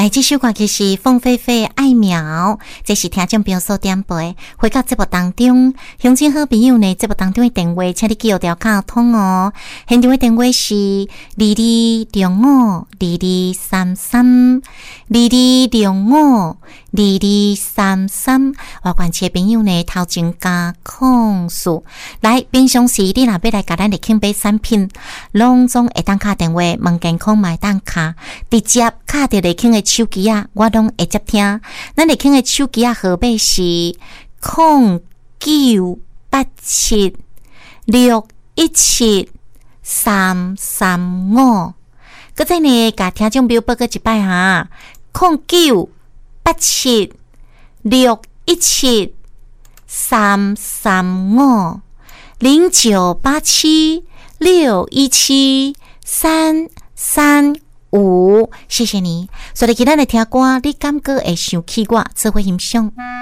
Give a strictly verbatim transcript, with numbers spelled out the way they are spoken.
来，这首歌曲是凤飞飞爱苗，这是听众朋友所点播。回到节目当中，乡亲好朋友呢，节目当中的电话，请你记录条卡通哦。现场的电话是二二六五二二三三二二六五二二三三。我关切朋友呢，头前加控诉。来，平常时你若要来甲咱的庆杯产品，拢总会当卡电话问健康买单卡，直接卡着的庆的手机啊，我拢会接听。咱的庆的手机啊，号码是零九八七六一七三三五。搁再呢，甲听众朋友报个一摆哈，零九八七六一七三三五零九八七六一七三三五，谢谢你。所以今天来听歌，你感觉会想起我，智慧欣赏。